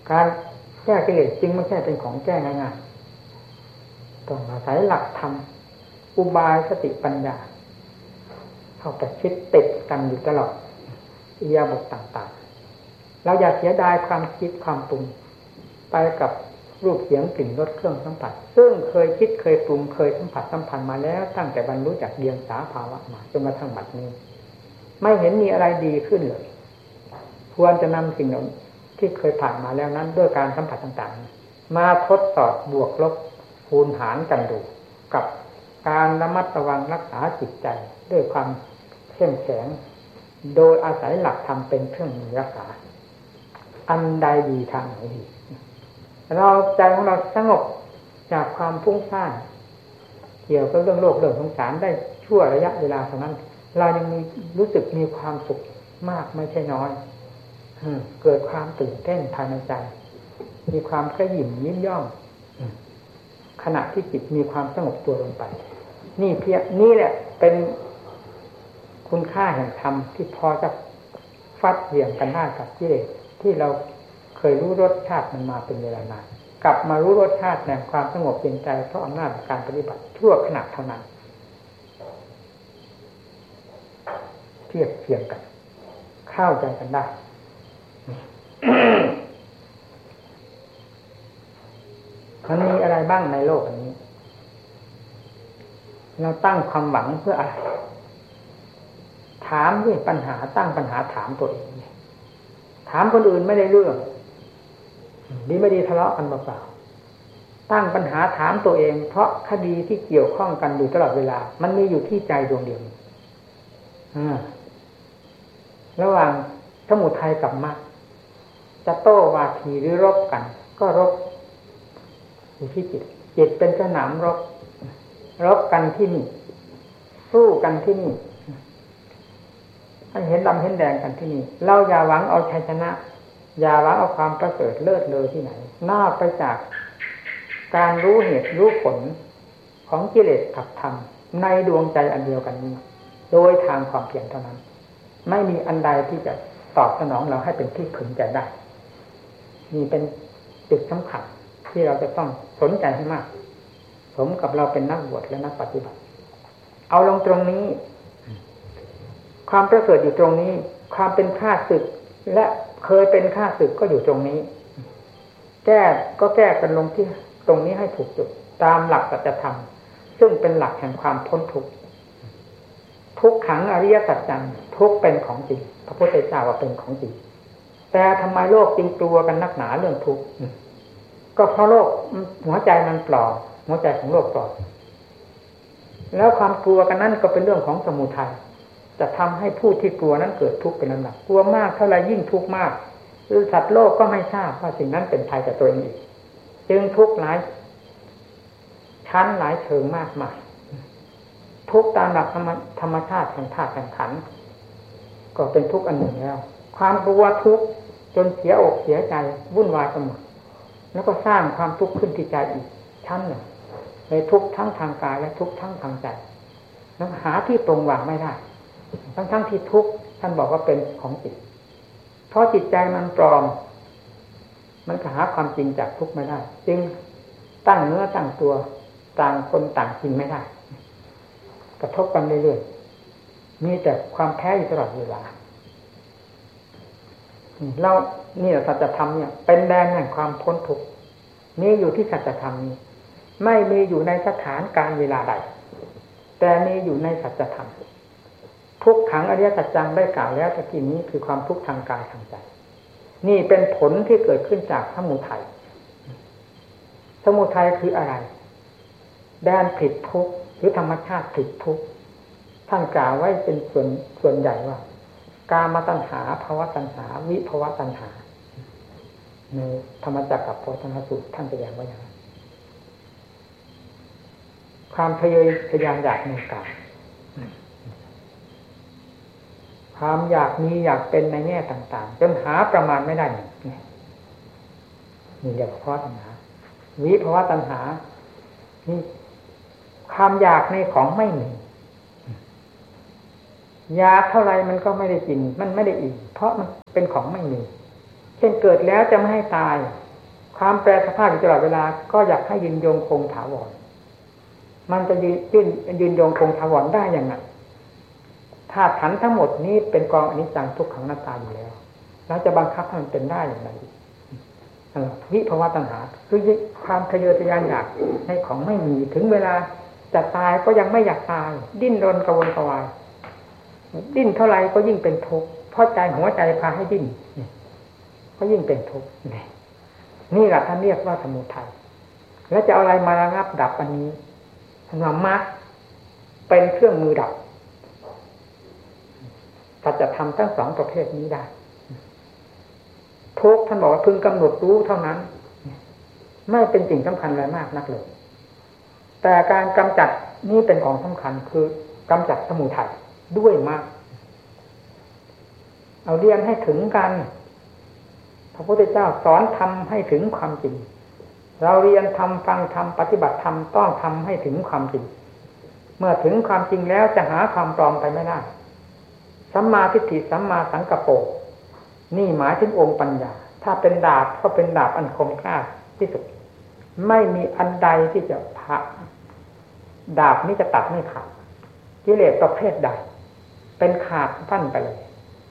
การแก้กิเลสจึงไม่ใช่เป็นของแก้ง่ายๆต้องอาศัยหลักธรรมอุบายสติปัญญาเข้าไปคิดติดกันอยู่ตลอดอิริยาบถต่างๆเราอย่าเสียดายความคิดความปรุงไปกับรูปเสียงกลิ่นรสเครื่องสัมผัสซึ่งเคยคิดเคยปรุงเคยสัมผัสสัมพันธ์มาแล้วตั้งแต่บรรลุจากเดียงสาภาวะมาจนกระทั่งบัดนี้ไม่เห็นมีอะไรดีขึ้นเลยควรจะนำสิ่งเหล่าที่เคยผ่านมาแล้วนั้นด้วยการสัมผัสต่างๆมาทดสอบบวกลบคูณหารกันดูกับการระมัดระวังรักษาจิตใจด้วยความเข้มแข็งโดยอาศัยหลักธรรมเป็นเครื่องมือรักษาอันใดดีทางไหนดีเราใจของเราสงบจากความฟุ้งซ่านเกี่ยวกับเรื่องโลกเรื่องสงสารได้ชั่วระยะเวลาเท่านั้นเรายังมีรู้สึกมีความสุขมากไม่ใช่น้อยเกิดความตื่นเต้นภายในใจมีความกระหยิ่มยิ้มย่องขณะที่จิตมีความสงบตัวลงไปนี่แหละเป็นคุณค่าแห่งธรรมที่พอจะฟัดเหวี่ยงกันได้กับกิเลสที่เราเคยรู้รสชาติมันมาเป็นเวลานานกลับมารู้รสชาติแห่งความสงบเย็นใจเพราะอำนาจการปฏิบัติชั่วขณะเท่านั้นเทียบเทียงกันเข้าใจกันได้ มันมีอะไรบ้างในโลกอันนี้เราตั้งความหวังเพื่ออะไรถามด้วยปัญหาตั้งปัญหาถามตัวเองถามคนอื่นไม่ได้เรื่องดีไม่ดีทะเลาะกันเปล่าๆตั้งปัญหาถามตัวเองเพราะคดีที่เกี่ยวข้องกันอยู่ตลอดเวลามันมีอยู่ที่ใจดวงเดียวระหว่างสมุทัยกับมรรคจะโต้วาทีหรือรบกันก็รบอยู่ที่จิตเป็นสนามรบกันที่นี่สู้กันที่นี่ให้เห็นดำเห็นแดงกันที่นี่เราอย่าหวังเอาชัยชนะอย่าหวังเอาความประเสริฐเลิศเลอที่ไหนนอกไปจากการรู้เหตุรู้ผลของกิเลสกับธรรมในดวงใจอันเดียวกันนี้โดยทางความเพียรเท่านั้นไม่มีอันใดที่จะตอบสนองเราให้เป็นที่พึงใจได้นี่เป็นจุดสำคัญที่เราจะต้องสนใจให้มากสมกับเราเป็นนักบวชและนักปฏิบัติเอาลงตรงนี้ความประเสริฐอยู่ตรงนี้ความเป็นข้าศึกและเคยเป็นข้าศึกก็อยู่ตรงนี้แก้กันลงที่ตรงนี้ให้ถูกจุดตามหลักสัจธรรมซึ่งเป็นหลักแห่งความพ้นทุกข์ทุกขังอริยสัจจังทุกเป็นของจริงพระพุทธเจ้าว่าเป็นของจริงแต่ทำไมโลกจึงกลัวกันนักหนาเรื่องทุกข์ก็เพราะโลกหัวใจมันปลอมหัวใจของโลกปลอมแล้วความกลัวกันนั้นก็เป็นเรื่องของสมุทัยจะทำให้ผู้ที่กลัวนั้นเกิดทุกข์เป็นลำดับกลัวมากเท่าไรยิ่งทุกข์มากหรือสัตว์โลกก็ไม่ทราบว่าสิ่งนั้นเป็นภัยกับตัวเองอีกจึงทุกข์หลายชั้นหลายเชิงมากมายทุกข์ตามหลักธรรมชาติแห่งธาตุแห่งขันธ์ก็เป็นทุกข์อันหนึ่งแล้วความกลัวทุกข์จนเสียอกเสียใจวุ่นวายไปหมดแล้วก็สร้างความทุกข์ขึ้นที่ใจอีกชั้นหนึ่งเลยทุกข์ทั้งทางกายและทุกข์ทั้งทางใจนั้นหาที่ตรงวางไม่ได้ทั้งที่ทุกข์ท่านบอกว่าเป็นของจิตเพราะจิตใจมันปลอมมันหาความจริงจากทุกข์ไม่ได้จึงตั้งเนื้อตั้งตัวต่างคนต่างจริงไม่ได้กระทบกันเรื่อยๆมีแต่ความแพ้อยู่ตลอดเวลาเรานี่แหละสัจธรรมเนี่ยเป็นแดนแห่งความพ้นทุกข์นี่อยู่ที่สัจธรรมนี้ไม่มีอยู่ในสถานการเวลาใดแต่มีอยู่ในสัจธรรมทุกขังอริยสัจจังได้กล่าวแล้วตะกี้นี้คือความทุกข์ทางกายทางใจนี่เป็นผลที่เกิดขึ้นจากสมุทัยสมุทัยคืออะไรแดนผิดทุกข์หรือธรรมชาติผิดทุกข์ท่านกล่าวไว้เป็นส่วนใหญ่ว่ากามตัณหาภวตัณหาวิภวตัณหาในธรรมจักรกับโพธิธรรมสูตรท่านแสดงไว้อย่างนั้นความทะเยอทะยานอยากในกามความอยากมีอยากเป็นในแง่ต่างๆจนหาประมาณไม่ได้นี่เรียกว่าภวตัณหาวิภวตัณหานี่ความอยากในของไม่มีอยากเท่าไรมันก็ไม่ได้กินมันไม่ได้อิ่มเพราะมันเป็นของไม่มีเช่นเกิดแล้วจะไม่ให้ตายความแปรสภาพอยู่ตลอดเวลาก็อยากให้ยืนยงคงถาวรมันจะยืนยงคงถาวรได้อย่างไรธาตุขันธ์ทั้งหมดนี้เป็นกองอนิจจังทุกขังอนัตตาอยู่แล้วแล้วจะบังคับให้มันเป็นได้อย่างไรวิภวตัณหาคือความทะเยอทะยานอยากในของไม่มีถึงเวลาจะตายก็ยังไม่อยากตายดิ้นรนกระวนกระวายดิ้นเท่าไรก็ยิ่งเป็นทุกข์เพราะใจหัวใจพาให้ดิ้นก็ยิ่งเป็นทุกข์นี่แหละท่านเรียกว่าสมุทัยแล้วจะเอาอะไรมาระงับดับอันนี้ธรรมะเป็นเครื่องมือดับถ้าจะทำทั้งสองประเภทนี้ได้ทุกท่านบอกว่าพึงกำหนดรู้เท่านั้นไม่เป็นสิ่งสำคัญอะไรมากนักเลยแต่การกำจัดนี่เป็นของสำคัญคือกำจัดสมุทัยด้วยมากเอาเรียนให้ถึงกันพระพุทธเจ้าสอนทำให้ถึงความจริงเราเรียนทำฟังทำปฏิบัติธรรมต้องทำให้ถึงความจริงเมื่อถึงความจริงแล้วจะหาความปลอมไปไม่ได้สัมมาทิฏฐิสัมมาสังกัปโปนี่หมายถึงองค์ปัญญาถ้าเป็นดาบก็เป็นดาบอันคมกล้าที่สุดไม่มีอันใดที่จะผ่าดาบนี้จะตัดไม่ขาดกิเลสประเภทใดเป็นขาดพันไปเลย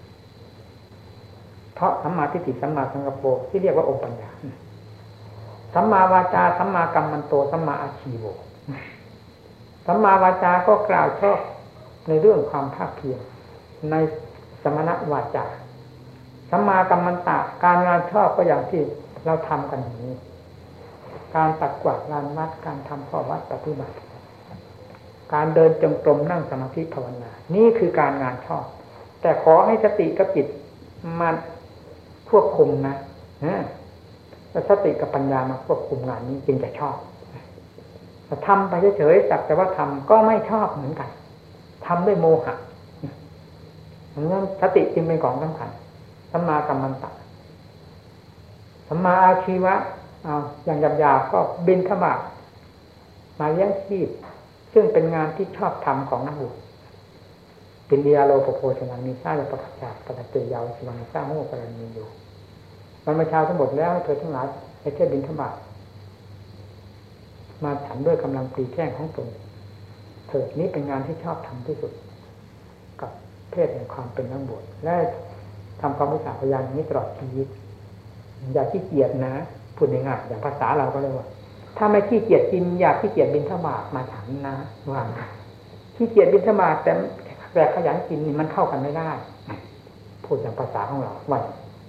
เพราะสัมมาทิฏฐิสัมมาสังกัปโปที่เรียกว่าองค์ปัญญาสัมมาวาจาสัมมากัมมันโตสัมมาอาชีโวสัมมาวาจาก็กล่าวชอบในเรื่องความภาคเพียรในสมณวาจาสัมมากัมมันตะการงานชอบก็อย่างที่เราทำกันอย่างนี้การตัดกวาดลานวัดการทำข้อวัดปฏิบัติการเดินจงกรมนั่งสมาธิภาวนานี่คือการงานชอบแต่ขอให้สติกับจิตมันควบคุมนะแล้วสติกับปัญญามาควบคุมงานนี้จึงจะชอบแต่ทำไปเฉยๆสักแต่ว่าทำก็ไม่ชอบเหมือนกันทำด้วยโมหะดังนั้นสติจึงเป็นของสำคัญสัมมากัมมันตะสัมมาอาชีวะอย่างหยาบๆก็บิณฑบาตมาเลี้ยงชีพซึ่งเป็นงานที่ชอบทำของนักบวชปินเดียโลปโภชนังมีสร้างประกัจจาปฏิเตยาวสมังสร้างโมกรณีอยู่วันมาเช้าทั้งหมดแล้วเธอทั้งหลายในเทศบิณฑบาตมาฉันด้วยกำลังปรีแข้งของตนเถิดนี้เป็นงานที่ชอบทำที่สุดกับเพศแห่งความเป็นนักบวชและทำความอุตสาหพยายามนี้ตลอดชีวิตอย่าขี้เกียจนะพูดง่ายๆอย่างภาษาเราก็เลยว่าถ้าไม่ขี้เกียจกินอย่าขี้เกียจบิณฑบาตมาฉันนะว่าขี้เกียจบิณฑบาตแต่ขยันกินนี่มันเข้ากันไม่ได้พูดอย่างภาษาของเราว่า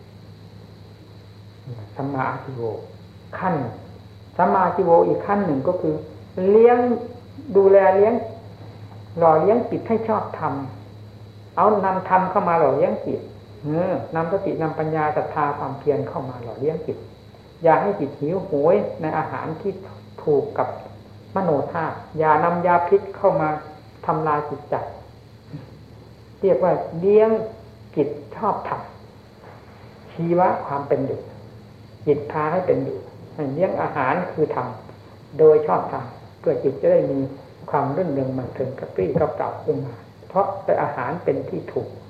สัมมาอาชีโวขั้นสัมมาอาชีโวอีกขั้นหนึ่งก็คือเลี้ยงดูแลเลี้ยงหล่อเลี้ยงจิตให้ชอบทำเอานำธรรมเข้ามาหล่อเลี้ยงจิตนำสตินำปัญญาศรัทธาความเพียรเข้ามาหล่อเลี้ยงจิตอย่าให้จิตหิวโหยในอาหารที่ถูกกับมโนธาตุอย่านำยาพิษเข้ามาทำลายจิตใจเรียกว่าเลี้ยงจิตชอบทำชีวะความเป็นอยู่จิตพาให้เป็นอยู่เลี้ยงอาหารคือทำโดยชอบทำเพื่อจิตจะได้มีความรื่นเริงมันเทิงกระปรี้กระเปร่าขึ้นมาเพราะแต่อาหารเป็นที่ถูก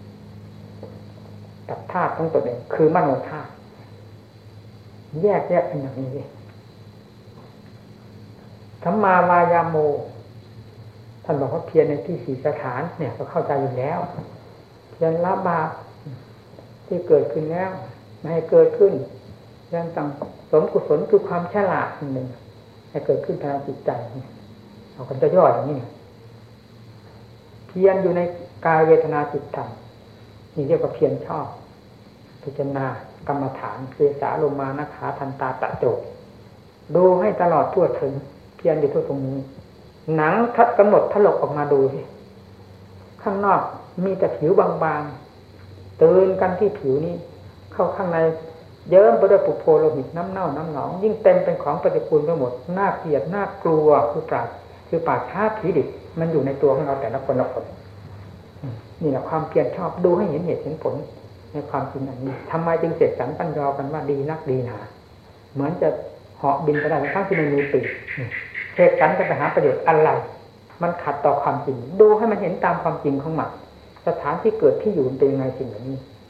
กับธาตุของตัวเองคือมโนธาตุแยกเป็นอย่างนี้สัมมาวายาโมท่านบอกว่าเพียรในที่สี่สถานเนี่ยก็เข้าใจอยู่แล้วเพียรละบาปที่เกิดขึ้นแล้วไม่ให้เกิดขึ้นยังตั้งสมกุศลคือความฉลาดหนึ่งให้เกิดขึ้นภายในจิตใจเอากันจะย่ออย่างนี้เพียรอยู่ในกายเวทนาจิตธรรมนี่เรียกว่าเพียรชอบพิจารณากรรมฐานเกสาโลมานะขาทันตาตะโจดูให้ตลอดทั่วถึงเพียรอยู่ทั่วตรงนี้หนังทัดกำหนดถลกออกมาดูสิข้างนอกมีแต่ผิวบางๆตื่นกันที่ผิวนี้เข้าข้างในเยิ้มไปด้วยปุโพโลหิตน้ำเน่าน้ำหนองยิ่งเต็มเป็นของปฏิกูลไปหมดน่าเกลียดน่ากลัวคือปราชาผีดิบมันอยู่ในตัวของเราแต่ละคนนี่แหละความเพียรชอบดูให้เห็นเหตุเห็นผลในความจริงอันนี้ทำไมจึงเสกสรรปั้นยอกันว่าดีนักดีหนาเหมือนจะเหาะบินไปได้ทั้งที่ไม่มีปีกเสกสรรจะไปหาประโยชน์อะไรมันขัดต่อความจริงดูให้มันเห็นตามความจริงของมันสถานที่เกิดที่อยู่เป็นยังไงสิ่งเหล่านี้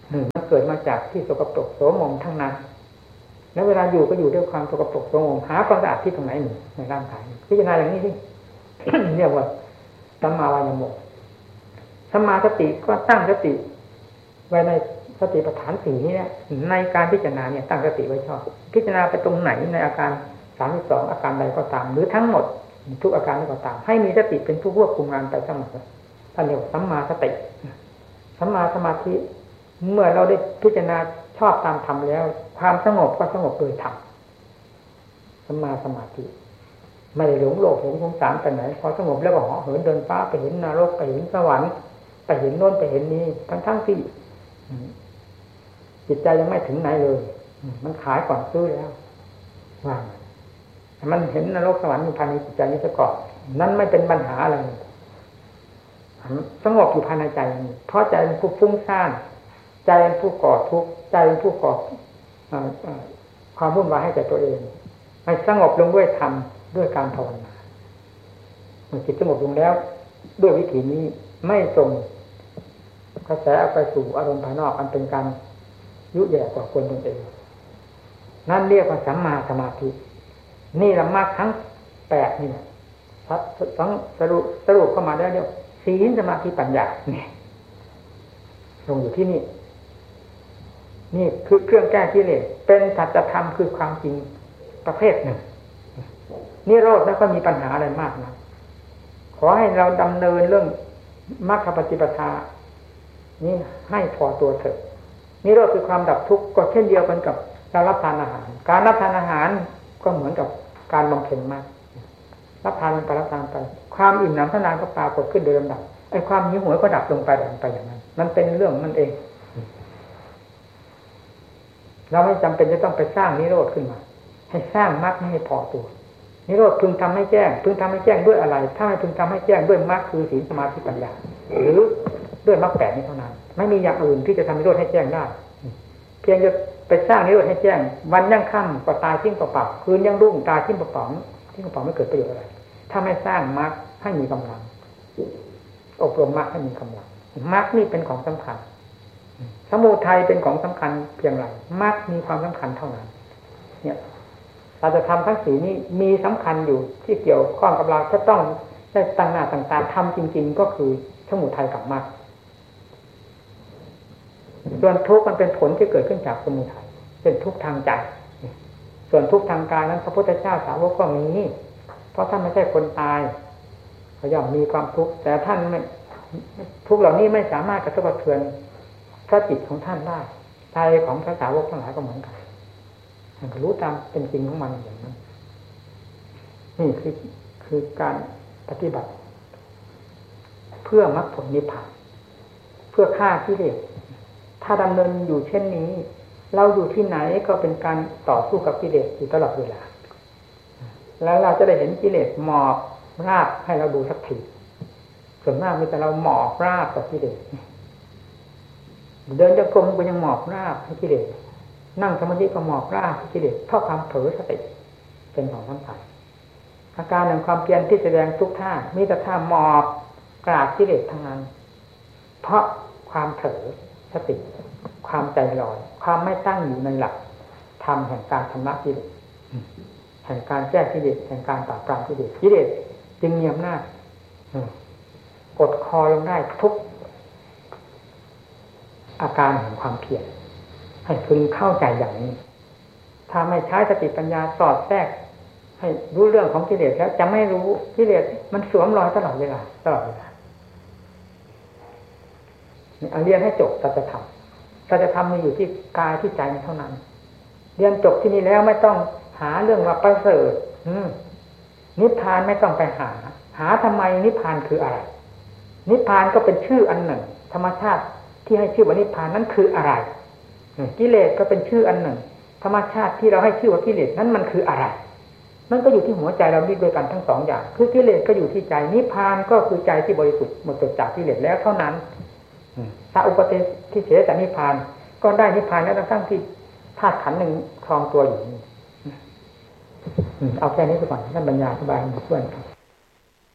มันเกิดมาจากที่สกปรกโสมมทั้งนั้นแล้วเวลาอยู่ก็อยู่ด้วยความสกปรกโสมมหาความสะอาดที่ตรงไหนหนึ่งในร่างกายพิจารณาอย่างนี้สิ เรียกว่าสัมมาวายโมสัมมาสติก็ตั้งสติไว้ในสติปัฏฐานสี่นี้เนี่ยในการพิจารณาเนี่ยตั้งสติไว้ชอบพิจารณาไปตรงไหนในอาการ32อาการใดก็ตามหรือทั้งหมดทุกอาการใดก็ตามให้มีสติเป็นผู้ควบคุมงานไปทั้งหมดท่านเรียกว่าสัมมาสติสัมมาสมาธิเมื่อเราได้พิจารณาชอบตามธรรมแล้วความสงบก็สงบโดยธรรมสัมมาสมาธิไม่ได้หลงโลกหลงสงสารไปไหนพอสงบแล้วก็เหาะเหินเดินฟ้าไปเห็นนรกไปเห็นสวรรค์ไปเห็นโน่นไปเห็นนี้ทั้งที่จิตใจยังไม่ถึงไหนเลยมันขายก่อนซื้อแล้วว่ามันเห็นนรกสวรรค์อยู่ภายในจิตใจนี้ซะก่อนนั้นไม่เป็นปัญหาอะไรสงบอยู่ภายในใจเพราะใจเป็นผู้ฟุ้งซ่านใจเป็นผู้ก่อทุกข์ใจเป็นผู้ก่อความวุ่นวายให้แก่ตัวเองให้สงบลงด้วยธรรมด้วยการภาวนาเมื่อจิตสงบลงแล้วด้วยวิธีนี้ไม่ส่งกระแสออกไปสู่อารมณ์ภายนอกอันเป็นการยุแย่กว่าคนตนเองนั่นเรียกว่าสัมมาสมาธินี่ละมรรคทั้ง8นี่สรุปเข้ามาได้เรียกศีลสมาธิปัญญาเนี่ยลงอยู่ที่นี่นี่คือเครื่องแก้กิเลสเป็นสัจธรรมคือความจริงประเภทหนึ่งนิโรธไม่ค่อยมีปัญหาอะไรมากนะขอให้เราดำเนินเรื่องมรรคปฏิปทานี่ให้พอตัวเถอะนิโรธคือความดับทุกข์ก็เช่นเดียวกันกับการรับทานอาหารการรับทานอาหารก็เหมือนกับการบำเพ็ญมรรครับทานไปรับทานไปความอิ่มหนำสำราญก็ปรากฏขึ้นโดยลำดับไอ้ความหิวโหยก็ดับลงไปอย่างนั้นมันเป็นเรื่องมันเองเราไม่จำเป็นจะต้องไปสร้างนิโรธขึ้นมาให้สร้างมรรคให้พอตัวนิโรธพึงทำให้แจ้งพึงทำให้แจ้งด้วยอะไรถ้าไม่พึงทำให้แจ้งด้วยมรรคคือศีลสมาธิปัญญาหรือด้วยมรรค8นี้เท่านั้นไม่มีอย่างอื่นที่จะทำนิโรธให้แจ้งได้เพียงจะไปสร้างนิโรธให้แจ้งวันยังค่ำก็ตายทิ้งเปล่าๆคืนยังรุ่งตายทิ้งเปล่าๆทิ้งเปล่าไม่เกิดประโยชน์อะไรถ้าไม่สร้างมรรคให้มีกำลังอบรมมรรคให้มีกำลังมรรคนี่เป็นของสำคัญสมุทัยเป็นของสำคัญเพียงไรมรรคมีความสำคัญเท่านั้นเนี่ยเราจะทำทั้ง4นี้มีสำคัญอยู่ที่เกี่ยวข้องกับเราจะต้องได้ตั้งหน้าตั้งตาทำจริงๆก็คือสมุทัยกับมรรคส่วนทุกข์มันเป็นผลที่เกิดขึ้นจากสมุทัยเป็นทุกข์ทางใจส่วนทุกข์ทางกายนั้นพระพุทธเจ้าสาวกก็มีเพราะท่านไม่ใช่คนตายเขาย่อมมีความทุกข์แต่ท่านไม่ทุกข์เหล่านี้ไม่สามารถกระทบกระเทือนพระจิตของท่านได้ใจของพระสาวกทั้งหลายก็เหมือนกันท่านก็รู้ตามเป็นจริงของมันอย่างนั้นนี่คือการปฏิบัติเพื่อมรรคผลนิพพานเพื่อฆ่ากิเลสถ้าดำเนินอยู่เช่นนี้เราอยู่ที่ไหนก็เป็นการต่อสู้กับกิเลสอยู่ตลอดเวลาแล้วเราจะได้เห็นกิเลสหมอบราบให้เราดูสักทีส่วนมากมีแต่เราหมอบราบกับกิเลสเดินจงกรมก็ยังหมอบราบให้กิเลสนั่งสมาธิก็หมอบราบให้กิเลสเพราะความเผลอสติเป็นของสำคัญอาการแห่งความเพียรที่แสดงทุกท่ามีแต่ท่าหมอบกราบกิเลสทั้งนั้นเพราะความเผลอสติความใจลอยความไม่ตั้งอยู่ในหลักธรรมแห่งการชำระกิเลสแห่งการแก้กิเลสแห่งการปราบปรามกิเลสกิเลสจึงมีอำนาจกดคอลงได้ทุกอาการแห่งความเพียรให้พึงเข้าใจอย่างนี้ถ้าไม่ใช้สติปัญญาสอดแทรกให้รู้เรื่องของกิเลสแล้วจะไม่รู้กิเลสมันสวมรอยตลอดเวลาเอาเรียนให้จบสัจธรรมมีอยู่ที่กายที่ใจเท่านั้นเรียนจบที่นี่แล้วไม่ต้องหาเรื่องว่าประเสริฐนิพพานไม่ต้องไปหาทำไมนิพพานคืออะไรนิพพานก็เป็นชื่ออันหนึ่งธรรมชาติที่ให้ชื่อว่านิพพานนั้นคืออะไรกิเลสก็เป็นชื่ออันหนึ่งธรรมชาติที่เราให้ชื่อว่ากิเลสนั้นมันคืออะไรมันก็อยู่ที่หัวใจเราด้วยกันทั้งสองอย่างคือกิเลสก็อยู่ที่ใจนิพพานก็คือใจที่บริสุทธิ์หมดจดจากกิเลสแล้วเท่านั้นถ้าอุปเทที่เฉยแต่นิพพานก็ได้นิพพานแล้วทั้งที่ธาตุขันธ์หนึ่งครองตัวอยู่เอาแค่นี้ก่อนท่านบรรยายอธิบายให้เพื่อน